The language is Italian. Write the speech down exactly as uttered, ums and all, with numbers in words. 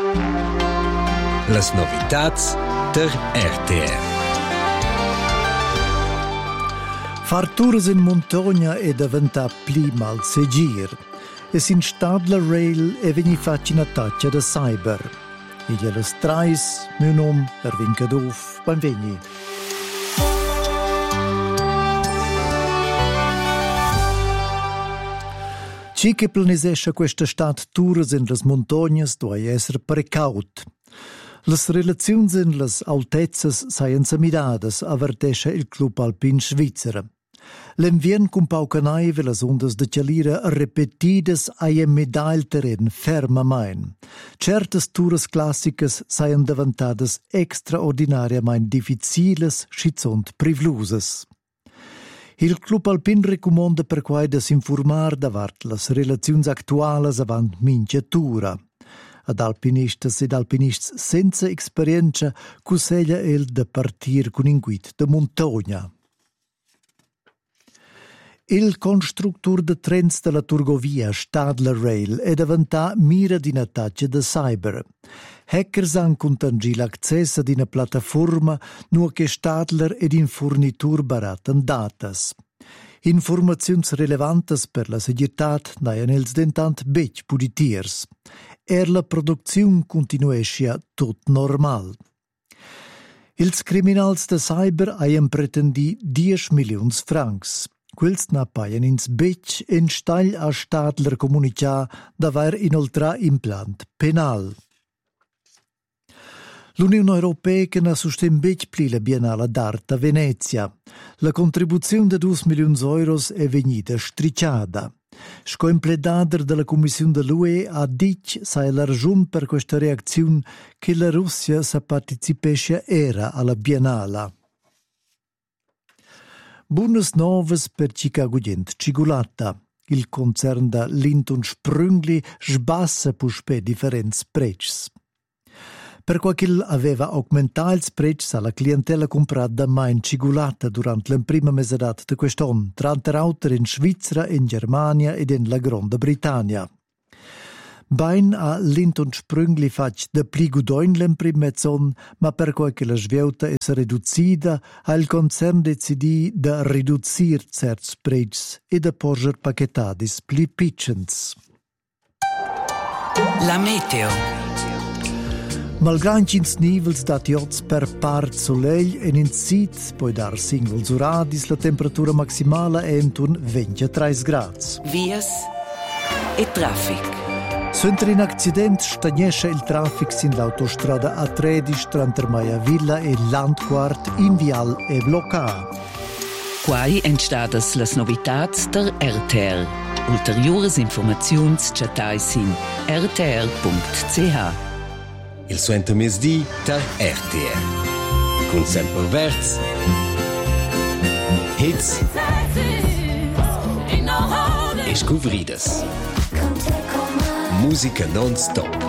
Las novitats der R T R. Far tours in montagna è diventato pli mal segir. E sin Stadler Rail è veni fatto una taccia da cyber. E glielo strais, mio nome, Erwin Kaduf, benveni. Ci che planesesce questa stat tours in las montagnas doveva essere precaut. Las relazioni in las altezzas saien samidadas, avvertesce il club alpin svizzera. L'envien con paucanaive las ondas de Cialira repetidas aien medail terren fermamain. Certas tours classicas saien diventadas extraordinariamain difficiles schizont privlusas. Il club alpin recomanda per quai da s'informar davart las relazioni actualas avant minchiatura. Ad alpinistas ed alpinists senza esperienza cuseglia el de partir con in guid de montagna. Il constructur de trens de la Turgovia, Stadler Rail, è diventato mira di una taccia de cyber. Hackers han contangì l'accesso ad una piattaforma nu che Stadler ed in fornitur baratan datas. Informazioni rilevantes per la seguretat naien els dentant bec puditiers. Er la produzione continuescia tot normal. Ils criminals de cyber haien pretendi dieci milioni francs. Quels n'appaien ins bec en stagl a Stadler comunicà d'aver inoltrà implant penal. L'Unione Europea che ne sosten bec pli la Biennale d'Art a Venezia. La contribuzione de due milioni di euro è venuta stricciata. Scoempledader della Commissione dell'U E ha dit sai la ragione per questa reazione che la Russia sa partecipesce era alla Biennale. Buonas novas per Chicago Gent Cigulata. Il concern da Linton Sprüngli sbassa puspe differenti prezzi. Per quel che aveva aumentato il prezzo alla clientela comprata mai in Cigulata durante la prima mesedata di quest'anno, tra l'altro in Svizzera, in Germania ed in la Grande Britannia. Bain a Linton Sprüngli fac de pli gudoin l'en prim mezzon, ma per quel che la sveuta è riducida, ha il concern decidi de riducir certs prezzi e de porger paquetadis pli piccens. La meteo. Malgrado ins nivels dat iots per part soleil en in sit, poi dar singles uradis, la temperatura maximale è intun ventitré grads. Vias e traffic. Suenter in accident stagnesce il traffic sin l'autostrada A tredici tra Maia Villa e Landquart in vial e blocca. Quai entstadas las novitats der R T R. Ulteriores informaziuns chatai sin r t r punct c h. Il suenter mesdi der R T R. Con sempre verz. Hits. E scouvridas. Musica non-stop.